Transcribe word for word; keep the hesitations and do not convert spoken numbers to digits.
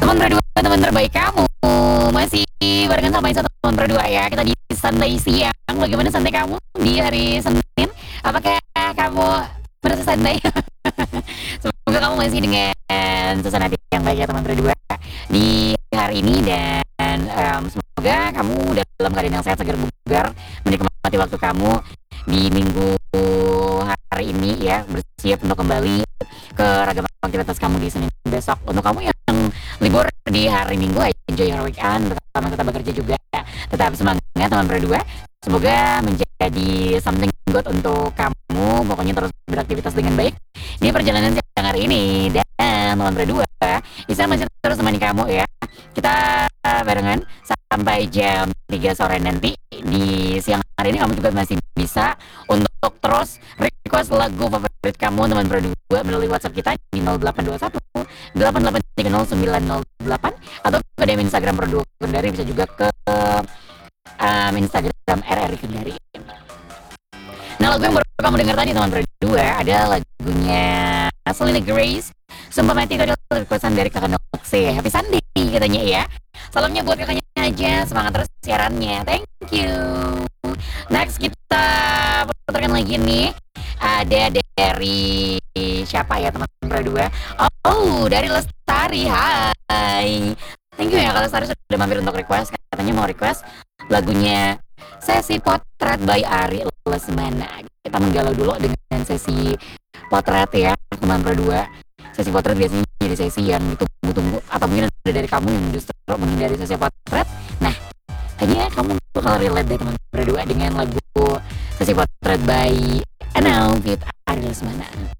Teman berdua, teman terbaik kamu. Masih barengan sama Isa teman berdua ya. Kita di santai siang. Bagaimana santai kamu di hari Senin? Apakah kamu merasa santai? Semoga kamu masih dengan suasana hati yang baik ya teman berdua di hari ini, dan em, semoga kamu dalam keadaan yang sehat, segar, bugar, menikmati waktu kamu di minggu hari ini ya, bersiap untuk kembali ke ragam aktivitas kamu di Senin besok. Untuk kamu yang libur di hari Minggu, enjoy your weekend, terutama tetap bekerja juga, tetap semangat teman berdua. Semoga menjadi something good untuk kamu. Pokoknya terus beraktivitas dengan baik di perjalanan siang hari ini. Dan teman berdua, Isa masih terus temani kamu ya. Kita barengan sampai jam tiga sore nanti. Di siang hari ini kamu juga masih bisa untuk terus request lagu favorit kamu teman berdua melalui WhatsApp kita di nol delapan dua satu delapan delapan tiga nol sembilan nol delapan, atau ke D M Instagram Berdua Kendari, bisa juga ke um, Instagram R R Kendari. Nah, lagu yang baru kamu dengar tadi teman berdua ada lagunya Selena Grace, Sumpah Mati. Itu adalah requestan dari kakak Noxe. Happy Sunday katanya ya. Salamnya buat kakaknya aja, semangat terus siarannya. Thank you. Next kita putarkan lagi nih. Ada dari siapa ya teman berdua? Oh, dari Lestari. Hai. Thank you ya kalau Lestari sudah mampir untuk request. Katanya mau request lagunya Sesi Potret by Ari Lesmana. Kita menggalau dulu dengan sesi potret ya teman berdua. Sesi potret biasanya jadi sesi yang ditunggu-tunggu, atau mungkin ada dari kamu yang justru menghindari sesi potret. Nah, kayaknya kamu bakal relate deh teman berdua dengan lagu Sesi Potret by Anau with Ari Lesmana.